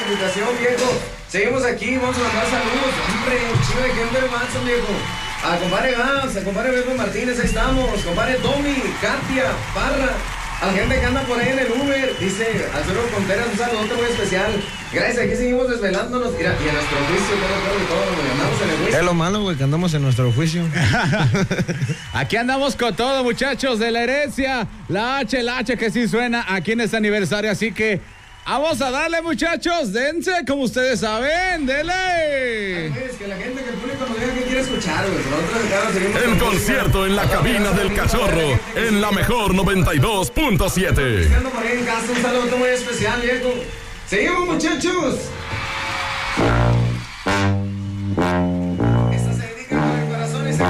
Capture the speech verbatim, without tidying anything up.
invitación, viejo. Seguimos aquí, vamos a mandar saludos. Hombre, un chido de gente de Manson, viejo. A compadre Gas, a compadre Beto Martínez, ahí estamos. Compadre Tommy, Katia, Parra. A la gente que anda por ahí en el Uber. Dice Alfredo Contreras, un saludote muy especial. Gracias, aquí seguimos desvelándonos. Mira, y a nuestro juicio, que es lo peor de todo, güey. Andamos en el juicio. Es lo malo, güey, que andamos en nuestro juicio. Aquí andamos con todo, muchachos, de la herencia. La H, la H que sí suena aquí en este aniversario. Así que vamos a darle, muchachos. Dense, como ustedes saben. ¡Dele! Es que la gente, que el público nos diga que quiere escuchar, güey. Nosotros acá seguimos. El concierto en la cabina del Cachorro, en la mejor noventa y dos punto siete. Por ahí en casa, un saludo muy especial, viejo. Seguimos, muchachos.